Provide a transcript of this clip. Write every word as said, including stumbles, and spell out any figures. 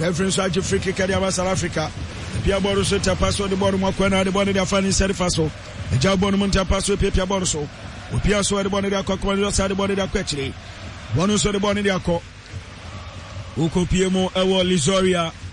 Reference to free kick at South Africa. Pia Boruso Tapaso, the bottom of Quena, the body of Fanny Serifaso, the Jabon Tapaso, Pia Boruso, Piaso, the body of Cocoa, the body of Quetchley, Bonus of the body of Co. Uko Piemo, Ewo Lizoria.